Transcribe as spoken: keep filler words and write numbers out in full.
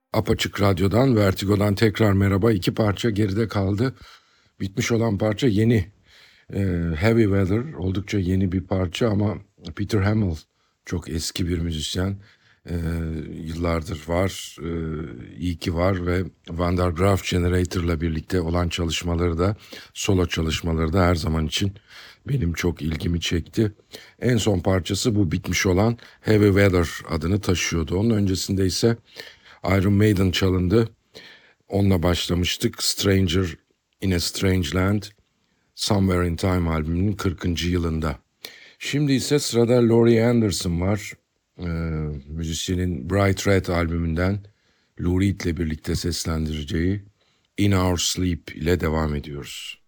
Apaçık Radyo'dan, Vertigo'dan tekrar merhaba. İki parça geride kaldı. Bitmiş olan parça yeni. Ee, Heavy Weather oldukça yeni bir parça ama Peter Hammill çok eski bir müzisyen. Ee, yıllardır var, ee, iyi ki var ve Van der Graaf Generator'la birlikte olan çalışmaları da, solo çalışmaları da her zaman için benim çok ilgimi çekti. En son parçası bu bitmiş olan Heavy Weather adını taşıyordu. Onun öncesinde ise Iron Maiden çalındı. Onunla başlamıştık. Stranger in a Strange Land, Somewhere in Time albümünün kırkıncı yılında. Şimdi ise sırada Laurie Anderson var. Ee, müzisyenin Bright Red albümünden Lou Reed ile birlikte seslendireceği In Our Sleep ile devam ediyoruz.